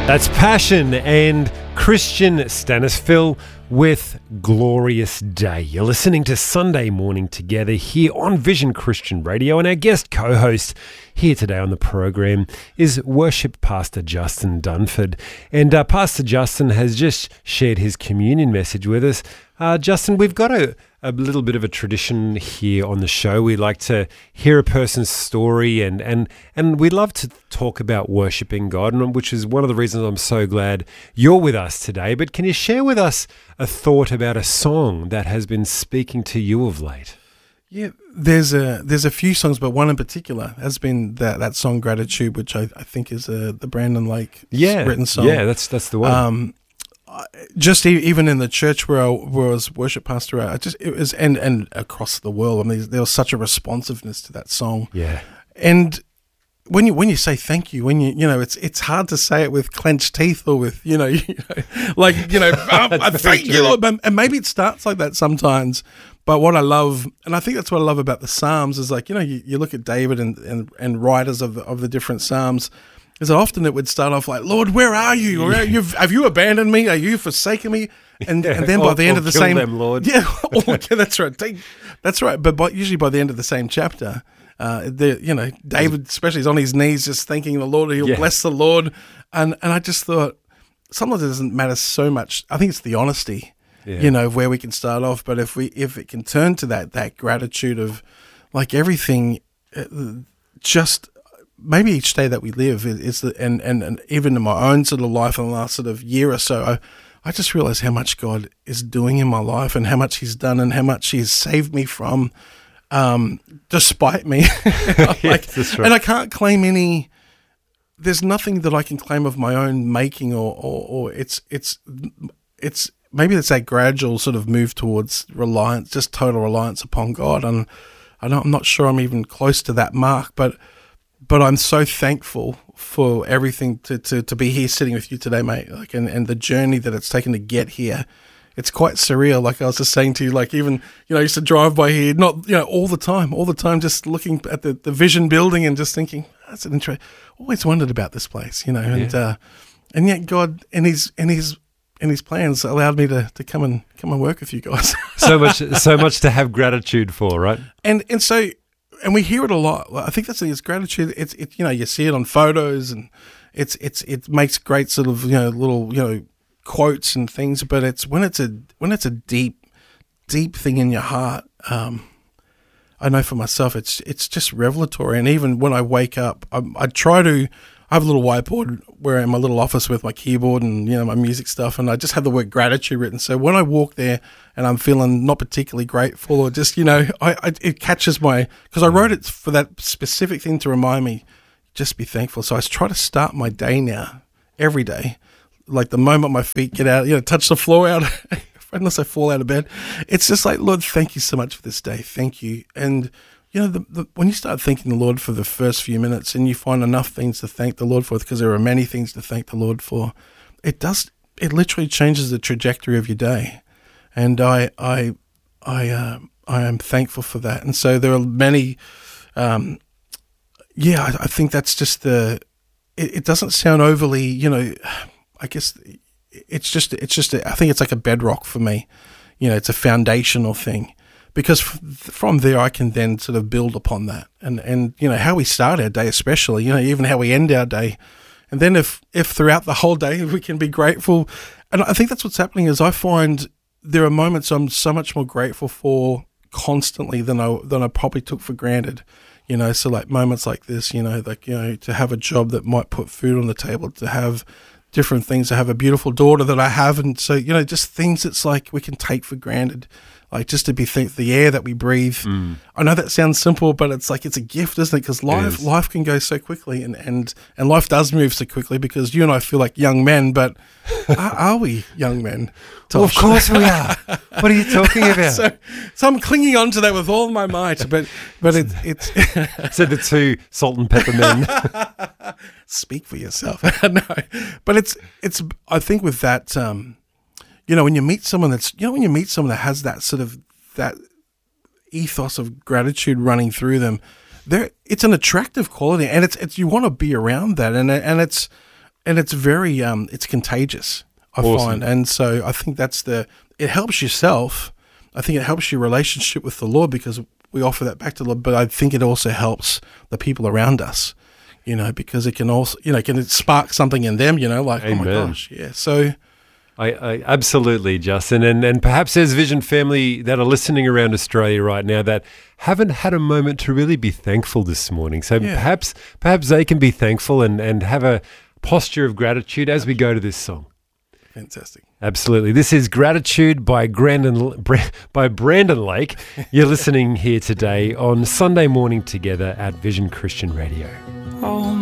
That's Passion and Christian Stanisville with Glorious Day. You're listening to Sunday Morning Together here on Vision Christian Radio, and our guest co-host here today on the program is Worship Pastor Justin Dunford. And Pastor Justin has just shared his communion message with us. Justin, we've got a little bit of a tradition here on the show. We like to hear a person's story and we love to talk about worshiping God, which is one of the reasons I'm so glad you're with us today. But can you share with us a thought about a song that has been speaking to you of late? Yeah, there's a few songs, but one in particular has been that song "Gratitude," which I think is the Brandon Lake written song. Yeah, that's the one. Just even in the church where I was worship pastor at, it was and across the world. I mean, there was such a responsiveness to that song. Yeah, and when you say thank you, it's hard to say it with clenched teeth or with I thank you, Lord. And maybe it starts like that sometimes. But what I love, and I think that's what I love about the Psalms, is you look at David and writers of the different Psalms. Is that often it would start off like, Lord, where are you? Have you abandoned me? Are you forsaken me? And then by the end of the same, them, Lord. Yeah, that's right. That's right. But usually by the end of the same chapter, David especially is on his knees just thanking the Lord. He'll bless the Lord, and I just thought sometimes it doesn't matter so much. I think it's the honesty, of where we can start off. But if it can turn to that gratitude of like everything, just. Maybe each day that we live and even in my own sort of life in the last sort of year or so, I just realize how much God is doing in my life and how much He's done and how much He's saved me from, despite me. That's right. And I can't claim any. There's nothing that I can claim of my own making, or it's maybe it's that gradual sort of move towards reliance, just total reliance upon God. And I'm not sure I'm even close to that mark, but I'm so thankful for everything to be here sitting with you today, mate. Like, and the journey that it's taken to get here, it's quite surreal. Like I was just saying to you, like even, I used to drive by here, not, all the time, just looking at the Vision building and just thinking, that's an interesting, always wondered about this place, and yet God in his plans allowed me to come and work with you guys. so much to have gratitude for, right? And so, and we hear it a lot. I think that's it's gratitude. It's you see it on photos, and it makes great sort of little quotes and things. But it's when it's a deep thing in your heart. I know for myself, it's just revelatory. And even when I wake up, I try to. I have a little whiteboard where in my little office with my keyboard and my music stuff, and I just have the word gratitude written. So when I walk there and I'm feeling not particularly grateful, or just it catches because I wrote it for that specific thing to remind me, just be thankful. So I try to start my day now, every day, like the moment my feet get out, touch the floor out, unless I fall out of bed. It's just like, Lord, thank you so much for this day. Thank you. And when you start thanking the Lord for the first few minutes and you find enough things to thank the Lord for, because there are many things to thank the Lord for, it literally changes the trajectory of your day. And I am thankful for that. And so there are many, I think that's just it doesn't sound overly, I guess it's just, I think it's like a bedrock for me. It's a foundational thing. Because from there, I can then sort of build upon that, and how we start our day, especially, even how we end our day, and then if throughout the whole day we can be grateful, and I think that's what's happening. Is I find there are moments I'm so much more grateful for constantly than I probably took for granted, So like moments like this, to have a job that might put food on the table, to have different things, to have a beautiful daughter that I have, and so just things that's like we can take for granted. Like just to be the air that we breathe. I know that sounds simple, but it's like it's a gift, isn't it? Because life can go so quickly, and life does move so quickly. Because you and I feel like young men, but are we young men? Tosh? Well, of course we are. What are you talking about? so I'm clinging on to that with all my might, but it's said the two salt and pepper men. Speak for yourself. No, but it's I think with that. When you meet someone that has that sort of that ethos of gratitude running through them, it's an attractive quality, and it's you want to be around that, and it's and it's very it's contagious, I find. And so I think it helps yourself. I think it helps your relationship with the Lord because we offer that back to the Lord, but I think it also helps the people around us, because it can also, can it spark something in them, like, Amen. Oh my gosh, yeah. So I absolutely, Justin, and perhaps there's Vision family that are listening around Australia right now that haven't had a moment to really be thankful this morning. So perhaps they can be thankful and have a posture of gratitude as we go to this song. Fantastic. Absolutely. This is Gratitude by Brandon Lake. You're listening here today on Sunday Morning Together at Vision Christian Radio. Oh,